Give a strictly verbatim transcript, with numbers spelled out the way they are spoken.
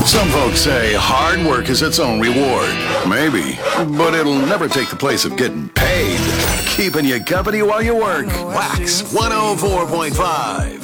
Some folks say hard work is its own reward. Maybe, but it'll never take the place of getting paid. Keeping you company while you work. Wax one oh four point five.